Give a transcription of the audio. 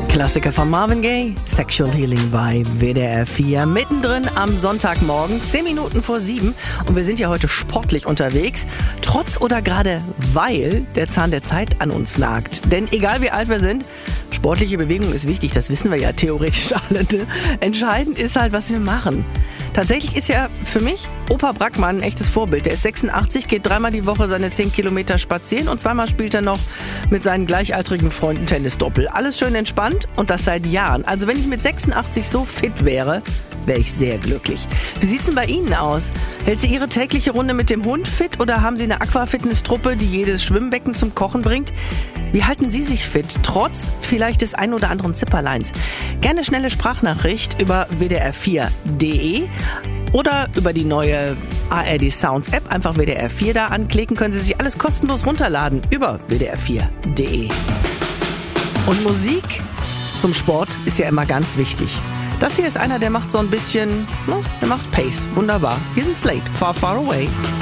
Klassiker von Marvin Gaye, Sexual Healing bei WDR 4. Mittendrin am Sonntagmorgen, 10 Minuten vor 7. Und wir sind ja heute sportlich unterwegs, trotz oder gerade weil der Zahn der Zeit an uns nagt. Denn egal wie alt wir sind, sportliche Bewegung ist wichtig, das wissen wir ja theoretisch alle. Ne? Entscheidend ist halt, was wir machen. Tatsächlich ist ja für mich Opa Brackmann ein echtes Vorbild. Der ist 86, geht 3-mal die Woche seine 10 Kilometer spazieren und 2-mal spielt er noch mit seinen gleichaltrigen Freunden Tennisdoppel. Alles schön entspannt und das seit Jahren. Also wenn ich mit 86 so fit wäre, wäre ich sehr glücklich. Wie sieht's denn bei Ihnen aus? Hält Sie Ihre tägliche Runde mit dem Hund fit oder haben Sie eine Aquafitness-Truppe, die jedes Schwimmbecken zum Kochen bringt? Wie halten Sie sich fit, trotz vielleicht des ein oder anderen Zipperleins? Gerne schnelle Sprachnachricht über wdr4.de oder über die neue ARD Sounds App. Einfach WDR 4 da anklicken, können Sie sich alles kostenlos runterladen über wdr4.de. Und Musik zum Sport ist ja immer ganz wichtig. Das hier ist einer, der macht so ein bisschen, der macht Pace. Wunderbar. Hier sind Slate, Far, Far Away.